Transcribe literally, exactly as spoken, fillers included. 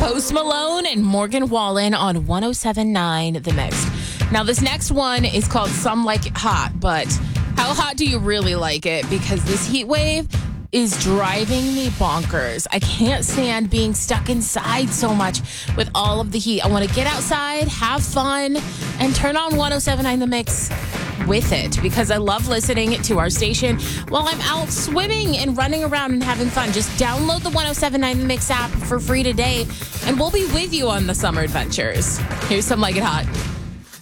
Post Malone and Morgan Wallen on one oh seven point nine The Mix. Now, this next one is called Some Like It Hot, but how hot do you really like it? Because this heat wave is driving me bonkers. I can't stand being stuck inside so much with all of the heat. I want to get outside, have fun, and turn on one oh seven point nine The Mix with it because I love listening to our station while I'm out swimming and running around and having fun. Just download the one oh seven point nine The Mix app for free today, and we'll be with you on the summer adventures. Here's Some Like It Hot.